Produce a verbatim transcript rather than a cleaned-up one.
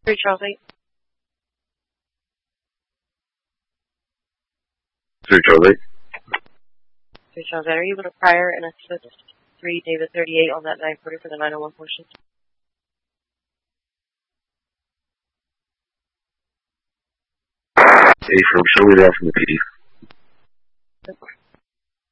Three Charles eight. Three Charles eight. Three Charles eight. Are you able to prior and assist three David thirty-eight on that nine forty for the nine oh one portion? Hey, from show me that from the P D.